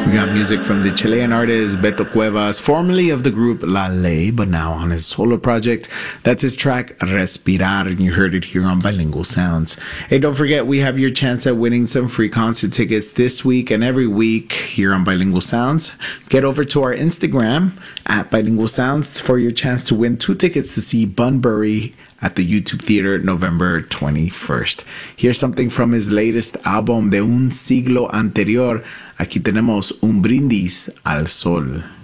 We got music from the Chilean artist Beto Cuevas, formerly of the group La Ley, but now on his solo project. That's his track Respirar, and you heard it here on Bilingual Sounds. Hey, don't forget, we have your chance at winning some free concert tickets this week and every week here on Bilingual Sounds. Get over to our Instagram at Bilingual Sounds for your chance to win 2 tickets to see Bunbury at the YouTube Theater November 21st. Here's something from his latest album, De un siglo anterior. Aquí tenemos Un brindis al sol.